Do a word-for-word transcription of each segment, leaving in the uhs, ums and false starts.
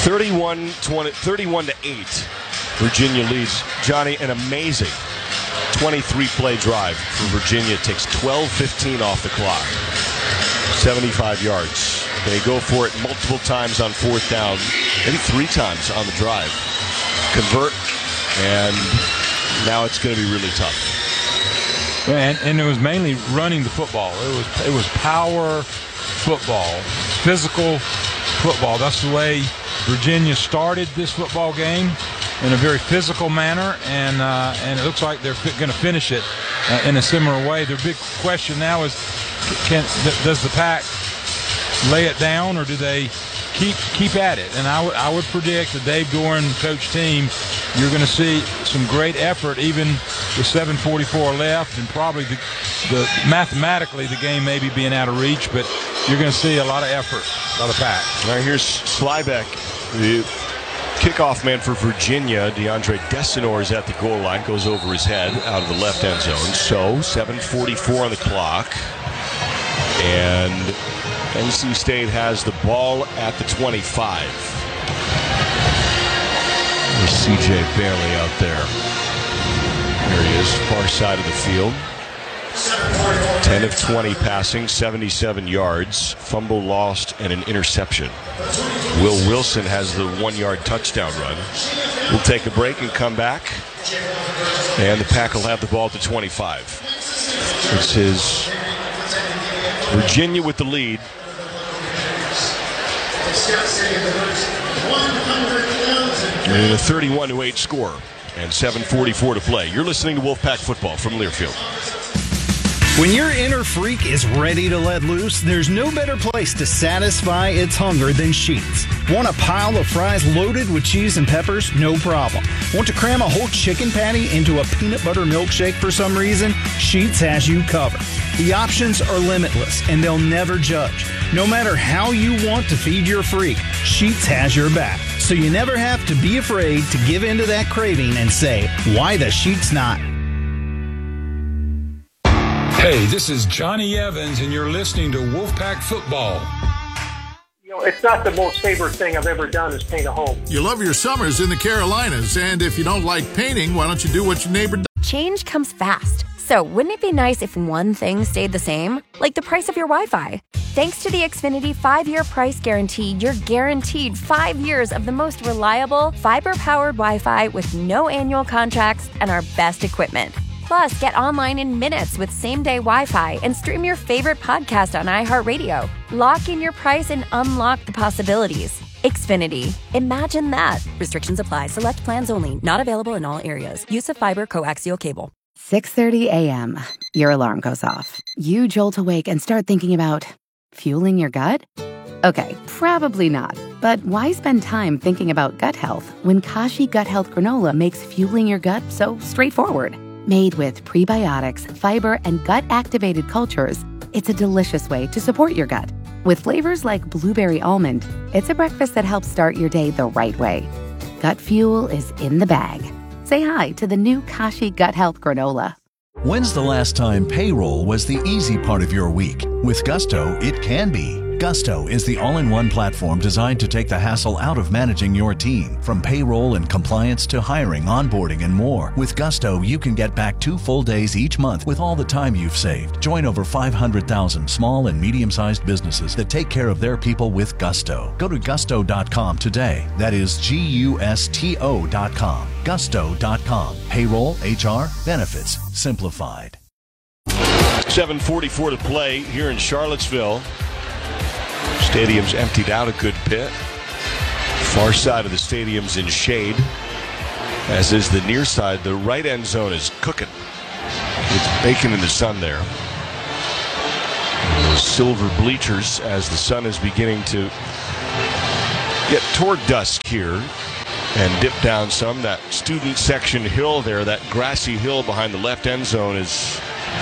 thirty-one twenty, thirty-one to eight. Virginia leads. Johnny, an amazing twenty-three play drive for Virginia. Takes twelve fifteen off the clock. seventy-five yards. They go for it multiple times on fourth down. Maybe three times on the drive. Convert, and now it's going to be really tough. And, and it was mainly running the football. It was it was power football, physical football. That's the way Virginia started this football game, in a very physical manner, and uh, and it looks like they're going to finish it uh, in a similar way. Their big question now is, can does the Pack lay it down, or do they keep keep at it? And I, w- I would predict the Dave Doeren coach team, you're going to see some great effort, even with seven forty-four left, and probably the, the mathematically the game maybe being out of reach, but you're going to see a lot of effort by the Pack. All right, here's Slybeck, the kickoff man for Virginia. DeAndre Desinor is at the goal line, goes over his head out of the left end zone. So seven forty-four on the clock, and N C State has the ball at the twenty-five. There's C J Bailey out there. There he is, far side of the field. ten of twenty passing, seventy-seven yards, fumble lost, and an interception. Will Wilson has the one-yard touchdown run. We'll take a break and come back, and the Pack will have the ball at the twenty-five. It's his Virginia with the lead. And a thirty-one to eight score, and seven forty-four to play. You're listening to Wolfpack Football from Learfield. When your inner freak is ready to let loose, there's no better place to satisfy its hunger than Sheetz. Want a pile of fries loaded with cheese and peppers? No problem. Want to cram a whole chicken patty into a peanut butter milkshake for some reason? Sheetz has you covered. The options are limitless, and they'll never judge. No matter how you want to feed your freak, Sheetz has your back. So you never have to be afraid to give in to that craving and say, why the Sheetz not? Hey, this is Johnny Evans, and you're listening to Wolfpack Football. You know, it's not the most favorite thing I've ever done is paint a home. You love your summers in the Carolinas, and if you don't like painting, why don't you do what your neighbor does? Change comes fast. So wouldn't it be nice if one thing stayed the same? Like the price of your Wi-Fi. Thanks to the Xfinity five-year price guarantee, you're guaranteed five years of the most reliable, fiber-powered Wi-Fi with no annual contracts and our best equipment. Plus, get online in minutes with same-day Wi-Fi and stream your favorite podcast on iHeartRadio. Lock in your price and unlock the possibilities. Xfinity. Imagine that. Restrictions apply. Select plans only. Not available in all areas. Use of fiber coaxial cable. six thirty a.m. Your alarm goes off. You jolt awake and start thinking about fueling your gut? Okay, probably not. But why spend time thinking about gut health when Kashi Gut Health Granola makes fueling your gut so straightforward? Made with prebiotics, fiber, and gut-activated cultures, it's a delicious way to support your gut. With flavors like blueberry almond, it's a breakfast that helps start your day the right way. Gut fuel is in the bag. Say hi to the new Kashi Gut Health Granola. When's the last time payroll was the easy part of your week? With Gusto, it can be. Gusto is the all-in-one platform designed to take the hassle out of managing your team. From payroll and compliance to hiring, onboarding, and more. With Gusto, you can get back two full days each month with all the time you've saved. Join over five hundred thousand small and medium-sized businesses that take care of their people with Gusto. Go to gusto dot com today. That is G U S T O dot com. gusto dot com. Payroll, H R, benefits, simplified. seven forty-four to play here in Charlottesville. Stadium's emptied out a good bit. Far side of the stadium's in shade, as is the near side. The right end zone is cooking. It's baking in the sun there. And those silver bleachers as the sun is beginning to get toward dusk here and dip down some. That student section hill there, that grassy hill behind the left end zone is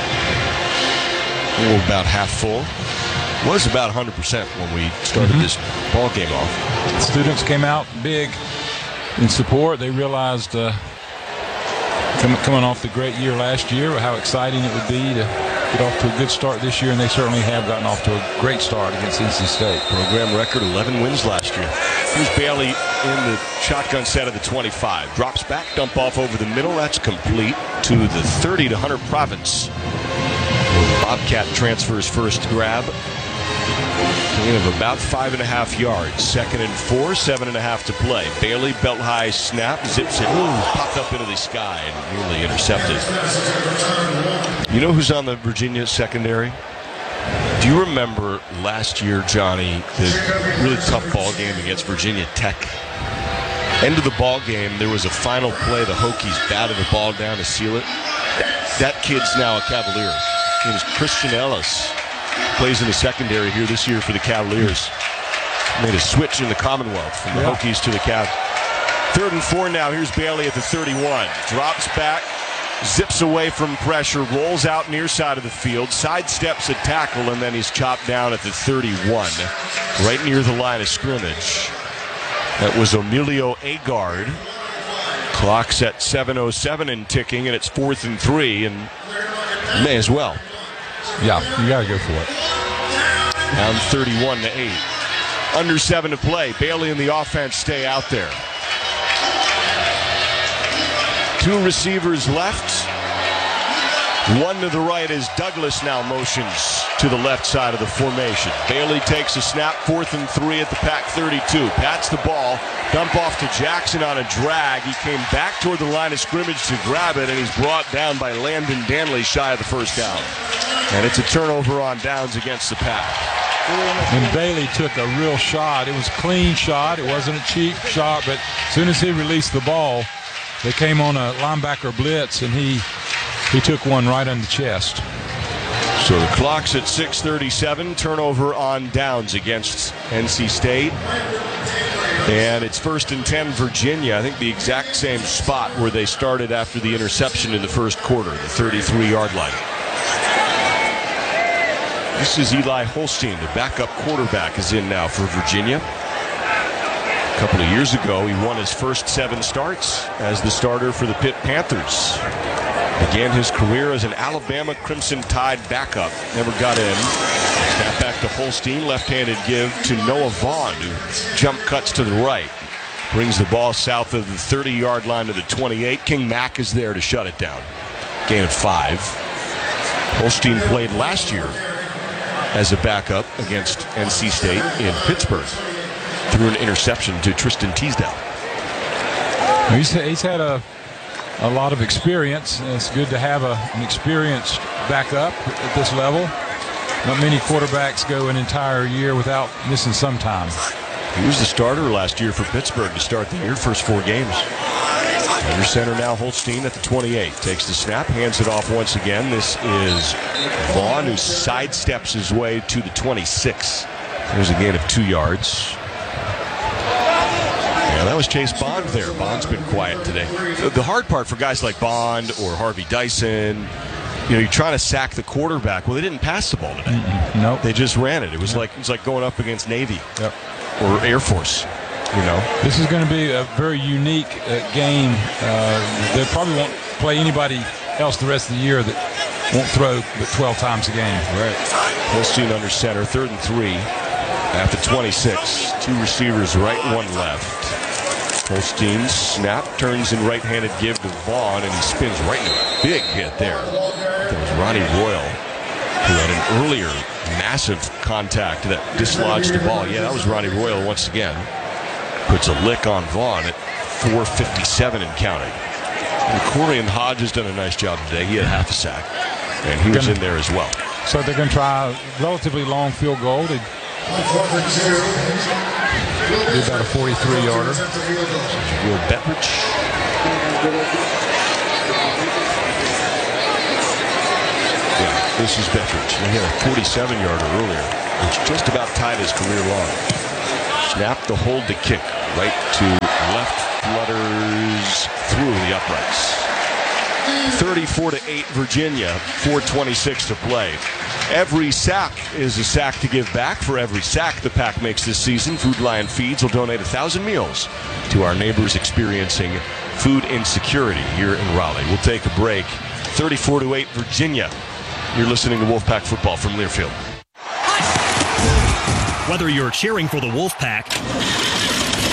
oh, about half full. Was about one hundred percent when we started mm-hmm. this ball game off. Students came out big in support. They realized uh, coming, coming off the great year last year, how exciting it would be to get off to a good start this year, and they certainly have gotten off to a great start against N C State. Program record eleven wins last year. Here's Bailey in the shotgun set of the twenty-five. Drops back, dump off over the middle. That's complete to the thirty to Hunter Province. Bobcat transfers first grab. Gain of about five and a half yards. Second and four, seven and a half to play. Bailey, belt high snap, zips it, ooh, popped up into the sky and nearly intercepted. You know who's on the Virginia secondary? Do you remember last year, Johnny, the really tough ball game against Virginia Tech? End of the ball game, there was a final play. The Hokies batted the ball down to seal it. That, that kid's now a Cavalier. His name is Christian Ellis. Plays in the secondary here this year for the Cavaliers. Made a switch in the Commonwealth from the yeah. Hokies to the Cavs. Third and four now. Here's Bailey at the thirty-one. Drops back, zips away from pressure, rolls out near side of the field, sidesteps a tackle, and then he's chopped down at the thirty-one, right near the line of scrimmage. That was Emilio Agard. Clock's at seven oh seven and ticking, and it's fourth and three, and may as well. Yeah, you got to go for it. Down thirty-one to eight. Under seven to play. Bailey and the offense stay out there. Two receivers left. One to the right as Douglas now motions to the left side of the formation. Bailey takes a snap, fourth and three at the Pac thirty-two. Pats the ball, dump off to Jackson on a drag. He came back toward the line of scrimmage to grab it, and he's brought down by Landon Danley shy of the first down. And it's a turnover on downs against the Pac. And Bailey took a real shot. It was a clean shot. It wasn't a cheap shot, but as soon as he released the ball, they came on a linebacker blitz, and he he took one right on the chest. So the clock's at six thirty-seven. Turnover on downs against N C State. And it's first and ten Virginia. I think the exact same spot where they started after the interception in the first quarter, the thirty-three-yard line. This is Eli Holstein, the backup quarterback, is in now for Virginia. A couple of years ago, he won his first seven starts as the starter for the Pitt Panthers. Began his career as an Alabama Crimson Tide backup. Never got in. Snap back to Holstein. Left-handed give to Noah Vaughn, who jump cuts to the right. Brings the ball south of the thirty-yard line to the twenty-eight. King Mack is there to shut it down. Gain of five. Holstein played last year as a backup against N C State in Pittsburgh. Threw an interception to Tristan Teasdale. He's, he's had a a lot of experience. It's good to have a, an experienced backup at this level. Not many quarterbacks go an entire year without missing some time. He was the starter last year for Pittsburgh to start the year, first four games. Under center now, Holstein at the twenty-eight. Takes the snap, hands it off once again. This is Vaughn, who sidesteps his way to the twenty-six. There's a gain of two yards. Yeah, that was Chase Bond there. Bond's been quiet today. The hard part for guys like Bond or Harvey Dyson, you know, you're trying to sack the quarterback. Well, they didn't pass the ball today. Mm-mm, nope. They just ran it. It was yep. like it was like going up against Navy yep. or Air Force. You know, this is going to be a very unique uh, game. Uh, they probably won't play anybody else the rest of the year that won't throw but twelve times a game. Right. Holstein under center, third and three at the twenty-six. Two receivers, right, one left. Holstein snap, turns in right-handed give to Vaughn, and he spins right in a big hit there. That was Ronnie Royal, who had an earlier massive contact that dislodged the ball. Yeah, that was Ronnie Royal once again. Puts a lick on Vaughn at four fifty-seven and counting. And Corian Hodge has done a nice job today. He had half a sack, and he was in there as well. So they're going to try a relatively long field goal. They do about a forty-three-yarder. Will Bettridge. Yeah, this is Bettridge. He had a forty-seven-yarder earlier, which just about tied his career long. Snap the hold to kick. Right to left, flutters through the uprights. thirty-four to eight Virginia, four twenty-six to play. Every sack is a sack to give back. For every sack the Pack makes this season, Food Lion Feeds will donate one thousand meals to our neighbors experiencing food insecurity here in Raleigh. We'll take a break. thirty-four to eight Virginia. You're listening to Wolfpack Football from Learfield. Whether you're cheering for the Wolfpack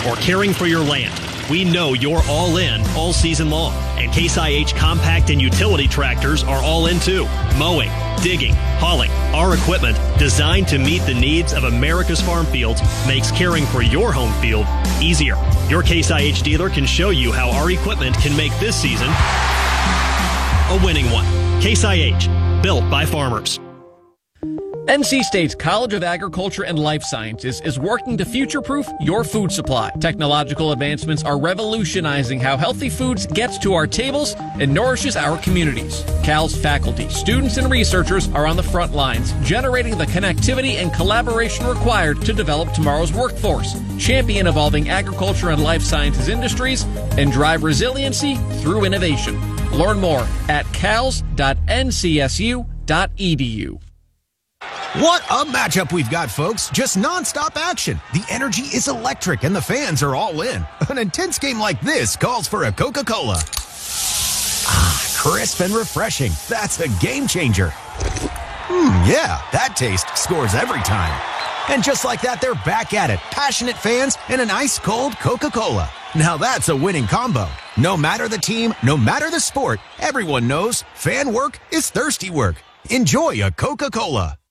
or caring for your land, we know you're all in all season long. And Case I H compact and utility tractors are all in too. Mowing, digging, hauling, our equipment designed to meet the needs of America's farm fields makes caring for your home field easier. Your Case I H dealer can show you how our equipment can make this season a winning one. Case I H, built by farmers. N C State's College of Agriculture and Life Sciences is working to future-proof your food supply. Technological advancements are revolutionizing how healthy foods gets to our tables and nourishes our communities. Cal's faculty, students, and researchers are on the front lines, generating the connectivity and collaboration required to develop tomorrow's workforce, champion evolving agriculture and life sciences industries, and drive resiliency through innovation. Learn more at cals dot n c s u dot e d u. What a matchup we've got, folks. Just nonstop action. The energy is electric and the fans are all in. An intense game like this calls for a Coca-Cola. Ah, crisp and refreshing. That's a game changer. Hmm, yeah, that taste scores every time. And just like that, they're back at it. Passionate fans and an ice-cold Coca-Cola. Now that's a winning combo. No matter the team, no matter the sport, everyone knows fan work is thirsty work. Enjoy a Coca-Cola.